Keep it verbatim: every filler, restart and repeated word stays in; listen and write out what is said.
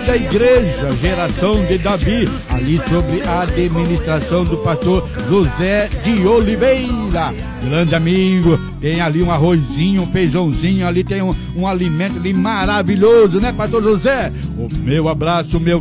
da igreja Geração de Davi, ali sobre a administração do pastor José de Oliveira. Grande amigo, tem ali um arrozinho, um feijãozinho, ali tem um, um alimento ali maravilhoso, né, pastor José? O meu abraço, meu